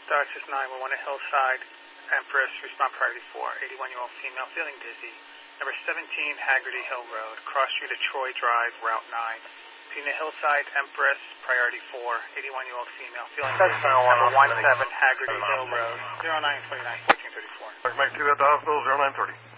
starts as 911 at Hillside, Empress, respond priority 4, 81-year-old female feeling dizzy. Number 17, Haggerty Hill Road, cross street of Troy Drive, Route 9. Pina Hillside, Empress, priority 4, 81-year-old female feeling dizzy. Number 17, Haggerty Hill Road, 0929 1434. Make 2 at the hospital, 0930.